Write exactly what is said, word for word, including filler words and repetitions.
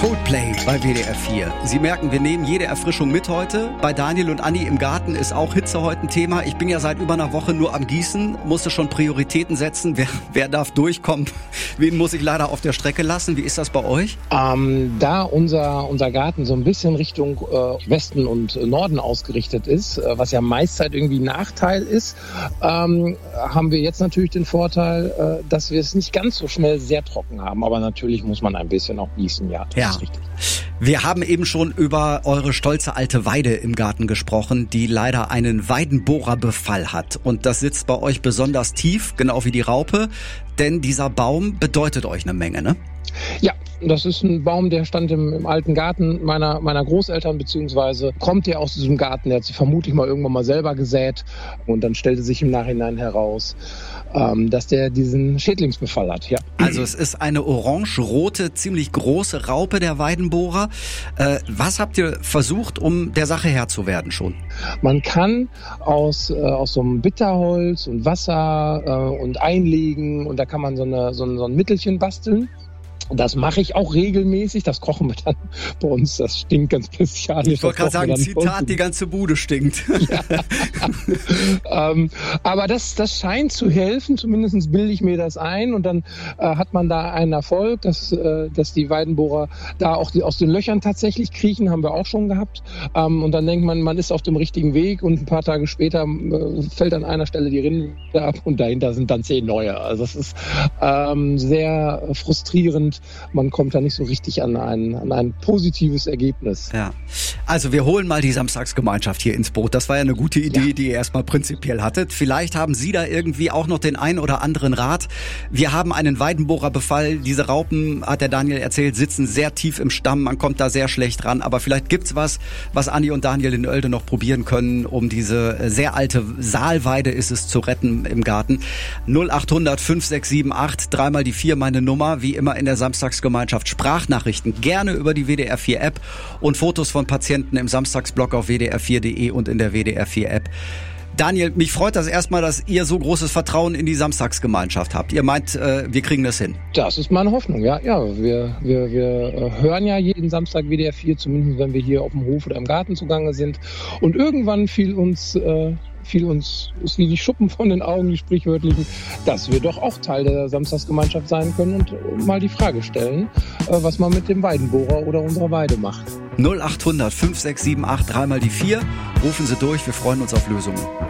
Coldplay bei W D R vier. Sie merken, wir nehmen jede Erfrischung mit heute. Bei Daniel und Anni im Garten ist auch Hitze heute ein Thema. Ich bin ja seit über einer Woche nur am Gießen, musste schon Prioritäten setzen. Wer, wer darf durchkommen? Wen muss ich leider auf der Strecke lassen? Wie ist das bei euch? Ähm, da unser, unser Garten so ein bisschen Richtung äh, Westen und Norden ausgerichtet ist, äh, was ja meist halt irgendwie ein Nachteil ist, ähm, haben wir jetzt natürlich den Vorteil, äh, dass wir es nicht ganz so schnell sehr trocken haben. Aber natürlich muss man ein bisschen auch gießen, ja. Das ja. ist richtig. Wir haben eben schon über eure stolze alte Weide im Garten gesprochen, die leider einen Weidenbohrerbefall hat. Und das sitzt bei euch besonders tief, genau wie die Raupe. Denn dieser Baum bedeutet euch eine Menge, ne? Ja, das ist ein Baum, der stand im, im alten Garten meiner, meiner Großeltern, beziehungsweise kommt der aus diesem Garten. Der hat sich vermutlich mal irgendwann mal selber gesät. Und dann stellte sich im Nachhinein heraus, ähm, dass der diesen Schädlingsbefall hat, ja. Also es ist eine orange-rote, ziemlich große Raupe, der Weidenbohrer. Äh, was habt ihr versucht, um der Sache Herr zu werden schon? Man kann aus, äh, aus so einem Bitterholz und Wasser äh, und einlegen und da kann man so, eine, so, ein, so ein Mittelchen basteln. Das mache ich auch regelmäßig. Das kochen wir dann bei uns. Das stinkt ganz bestialisch. Ich wollte gerade sagen, Zitat, die ganze Bude stinkt. Ja. ähm, aber das, das scheint zu helfen. Zumindest bilde ich mir das ein. Und dann äh, hat man da einen Erfolg, dass, äh, dass die Weidenbohrer da auch die, aus den Löchern tatsächlich kriechen. Haben wir auch schon gehabt. Ähm, und dann denkt man, man ist auf dem richtigen Weg. Und ein paar Tage später äh, fällt an einer Stelle die Rinde ab. Und dahinter sind dann zehn neue. Also das ist ähm, sehr frustrierend. Man kommt da nicht so richtig an ein, an ein positives Ergebnis. Ja, also wir holen mal die Samstagsgemeinschaft hier ins Boot. Das war ja eine gute Idee, ja. die ihr erstmal prinzipiell hattet. Vielleicht haben Sie da irgendwie auch noch den einen oder anderen Rat. Wir haben einen Weidenbohrerbefall. Diese Raupen, hat der Daniel erzählt, sitzen sehr tief im Stamm. Man kommt da sehr schlecht ran. Aber vielleicht gibt's was, was Anni und Daniel in Oelde noch probieren können, um diese sehr alte Saalweide ist es zu retten im Garten. null acht hundert fünf sechs sieben acht, dreimal die vier meine Nummer, wie immer in der Samstagsgemeinschaft. Sprachnachrichten gerne über die W D R vier App und Fotos von Patienten im Samstagsblog auf w d r vier punkt d e und in der W D R vier App. Daniel, mich freut das erstmal, dass ihr so großes Vertrauen in die Samstagsgemeinschaft habt. Ihr meint, äh, wir kriegen das hin. Das ist meine Hoffnung, ja. Ja, wir, wir, wir hören ja jeden Samstag W D R vier, zumindest wenn wir hier auf dem Hof oder im Garten zugange sind. Und irgendwann fiel uns... Äh, fiel uns, ist wie die Schuppen von den Augen, die sprichwörtlichen, dass wir doch auch Teil der Samstagsgemeinschaft sein können und mal die Frage stellen, was man mit dem Weidenbohrer oder unserer Weide macht. null acht hundert fünf sechs sieben acht, dreimal die vier. Rufen Sie durch, wir freuen uns auf Lösungen.